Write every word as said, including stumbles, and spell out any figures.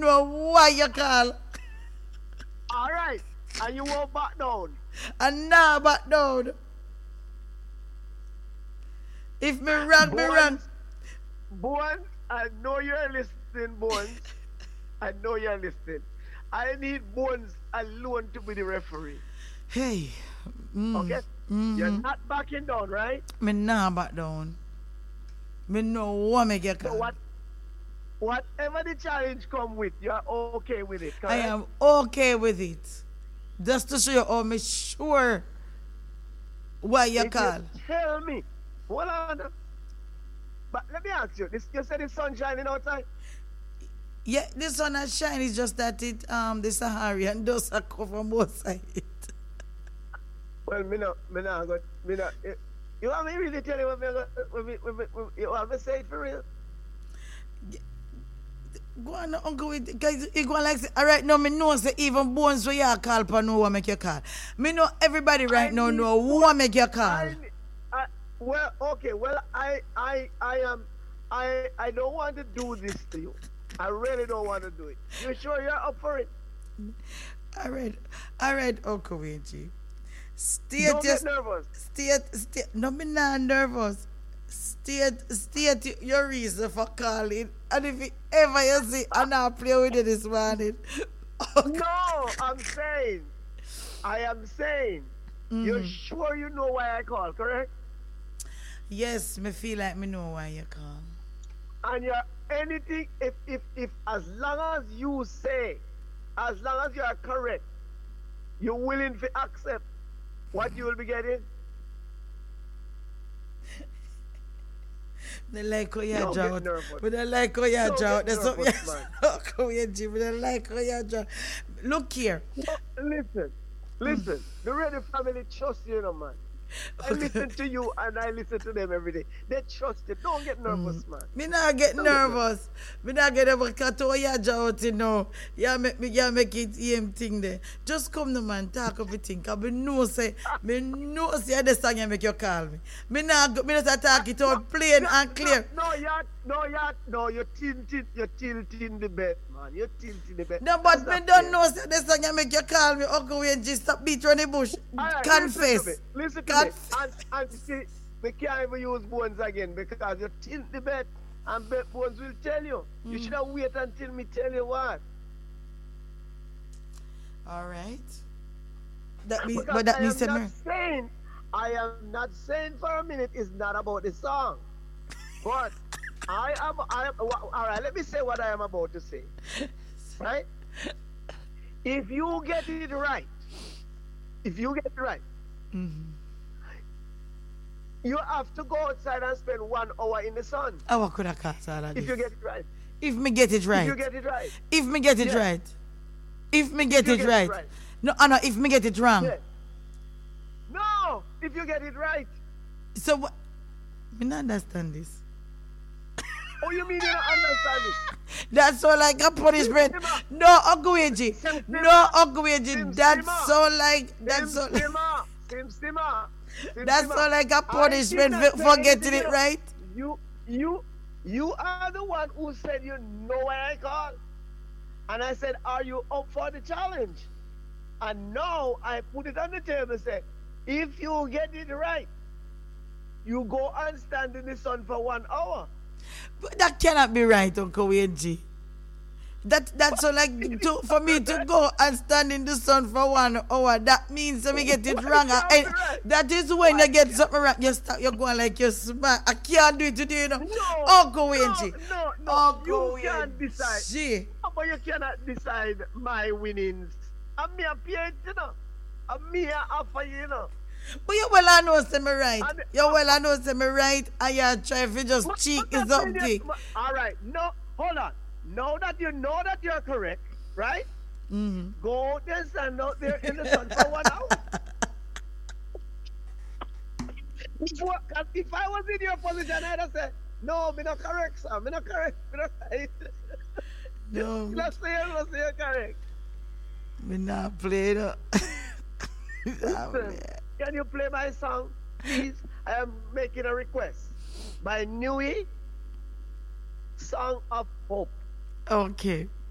know why you call. All right. And you won't back down. And now back down. If me wrong, me wrong. Bones, I know you're listening, Bones. I know you're listening. I need Bones alone to be the referee. Hey. Mm, okay? Mm-hmm. You're not backing down, right? Me not back down. Me know what me get. So what, whatever the challenge come with, you're okay with it, correct? I am okay with it. Just to show you how me sure why you if call. You tell me. Hold on. But let me ask you, this, you said the sun shining outside? Yeah, the sun has shine. It's just that it um the Saharian dust are cover both sides. Well, me no, me no, go, me no. You, you want me really tell you what me, what me, what me, what me, you want me say it for real? Go on, uncle, because you go like, all right, now me know, say, even Bones where you call for know what make you call. Me know everybody right I now know what make you call. I, I, well, okay, well, I, I, I am, I, I don't want to do this to you. I really don't want to do it. You sure you're up for it? All right, all right, Uncle Wenji. State don't your, get nervous. State, state, no, me not nervous. State, state your reason for calling. And if you ever you see, I'm not playing with you this morning. Okay. No, I'm saying, I am saying, mm-hmm. You're sure you know why I call, correct? Yes, me feel like me know why you call. And you're anything, if, if, if, as long as you say, as long as you are correct, you're willing to accept what you will be getting? They like how you draw. But they like how you draw. That's something else. But they like how you draw. Look here. No, listen. Listen. Mm. The Ready family trust you, you know, man. I okay. listen to you and I listen to them every day. They trust you. Don't get nervous, mm. man. Me not get Don't nervous. Get me not get ever cut how you draw out, you know. You make me, you make it same thing there. Just come to man, talk everything. Because me know say, me know say the song you make you call me. Me not, me just talk it out plain no, and clear. No, no, you're, no, you're, no, you're tilting, you're tilting the bet, man. You're tilting the bet. No, but That's me don't know say the song you make you call me. Uncle Wenji, stop beat around the bush. Right, confess. Listen to me. Listen to Confess. me. And, and see, we can't even use Bones again because you tilt the bet and bet Bones will tell you. Mm. You should have waited until me tell you what. All right. That means, because but that I means am not saying, I am not saying for a minute it's not about the song. But I am, I am, all right, let me say what I am about to say. Right? If you get it right, if you get it right, mm-hmm. you have to go outside and spend one hour in the sun. Oh, what could I cost all of If this? you get it right. If me get it right. If you get it right. If me get it yeah. right. If me get, if it, get right. it right. No, uh, no, if me get it wrong. Yeah. No, if you get it right. So what? Me not understand this. Oh, you mean you don't understand it? That's so like a punishment. No, Uncle Wenji. No, Uncle Wenji. That's so like, that's so like. Sim Simmer. That's so like a punishment for, for getting it right. You, you, you are the one who said you know why I called. And I said, are you up for the challenge? And now I put it on the table and said, if you get it right, you go and stand in the sun for one hour. But that cannot be right, Uncle Wenji. That that's so like to, for me to go and stand in the sun for one hour. That means that we get it wrong. And that is when you get something wrong. You start, you're going like you're smart. I can't do it today, you know. No, Uncle Wenji. No, no, no. Uncle you can't decide. Gee. But you cannot decide my winnings. I'm me a pay, you know. I'm me a offer, you know. But you well I know say me right. And, you well I know say me right. And you try to just but, cheek but something. All right. No, hold on. Now that you know that you're correct, right? Mm-hmm. Go and stand out there in the sun for one hour. Before, if I was in your position, I'd have said, no, me not correct, sir. Me not correct. Me not correct. No. Let's say let's say you're correct. Me not play that. Listen, can you play my song, please? I am making a request. By Newey, Song of Hope. Okay.